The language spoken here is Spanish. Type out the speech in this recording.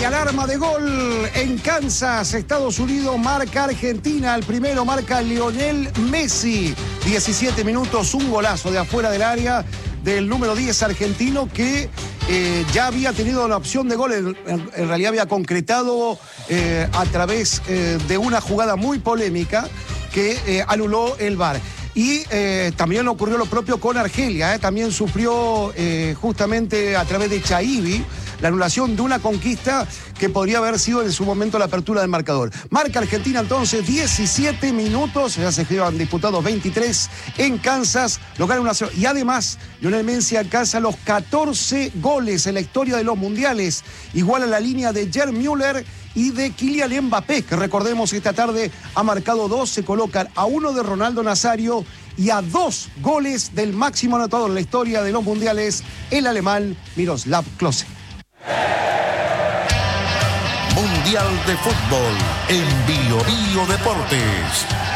alarma de gol en Kansas, Estados Unidos, marca Argentina. El primero marca Lionel Messi. 17 minutos, un golazo de afuera del área del número 10 argentino que ya había tenido la opción de gol. En realidad había concretado a través de una jugada muy polémica que anuló el VAR. Y también ocurrió lo propio con Argelia, también sufrió justamente a través de Chaibi la anulación de una conquista que podría haber sido en su momento la apertura del marcador. Marca Argentina entonces, 17 minutos, ya se llevan disputados 23 en Kansas, lo gana 1-0. Y además, Lionel Messi alcanza los 14 goles en la historia de los mundiales, igual a la línea de Gerd Müller y de Kylian Mbappé, que recordemos esta tarde ha marcado 2, se colocan a 1 de Ronaldo Nazario y a 2 goles del máximo anotador en la historia de los mundiales, el alemán Miroslav Klose. Mundial de Fútbol en Bio Bio Deportes.